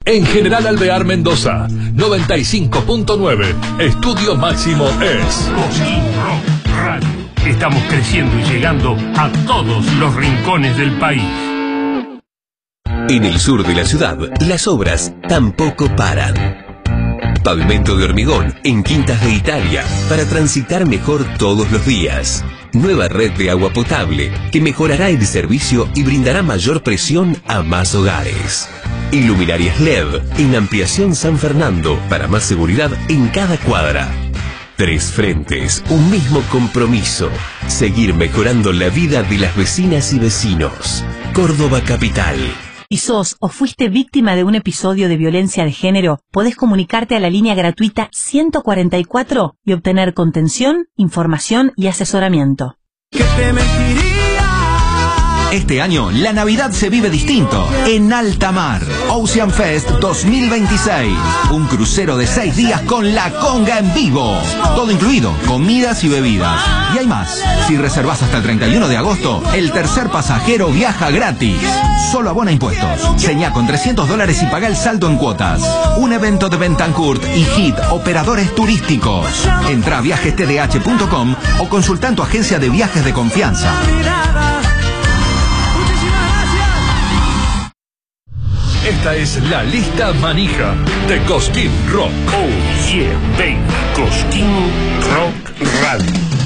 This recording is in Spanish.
En General Alvear Mendoza, 95.9. Estudio máximo es Cosquín Rock Radio. Estamos creciendo y llegando a todos los rincones del país. En el sur de la ciudad, las obras tampoco paran. Pavimento de hormigón en Quintas de Italia para transitar mejor todos los días. Nueva red de agua potable que mejorará el servicio y brindará mayor presión a más hogares. Iluminarias LED en Ampliación San Fernando para más seguridad en cada cuadra. 3 frentes, un mismo compromiso. Seguir mejorando la vida de las vecinas y vecinos. Córdoba Capital. Si sos o fuiste víctima de un episodio de violencia de género, podés comunicarte a la línea gratuita 144 y obtener contención, información y asesoramiento. ¿Qué te mentiría? Este año, la Navidad se vive distinto. En alta mar, Ocean Fest 2026. Un crucero de 6 días con la conga en vivo. Todo incluido, comidas y bebidas. Y hay más. Si reservas hasta el 31 de agosto, el tercer pasajero viaja gratis. Solo abona impuestos. Señá con $300 y paga el saldo en cuotas. Un evento de Bentancourt y HIT, operadores turísticos. Entra a viajestdh.com o consulta en tu agencia de viajes de confianza. Esta es la lista manija de Cosquín Rock. Oh yeah, baby. Cosquín Rock Radio.